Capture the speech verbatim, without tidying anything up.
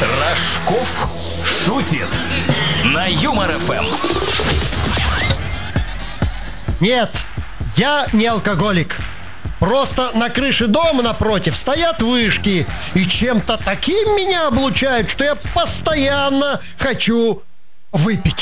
Рожков шутит на Юмор эф эм. Нет, я не алкоголик. Просто на крыше дома напротив стоят вышки, и чем-то таким меня облучают, что я постоянно хочу выпить.